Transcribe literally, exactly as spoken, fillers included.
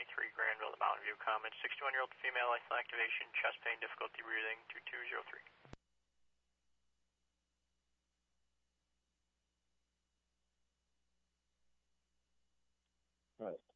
twenty-three Granville to Mountain View. Common, sixty-one-year-old female, lethal activation, chest pain, difficulty breathing, two two zero three. All right.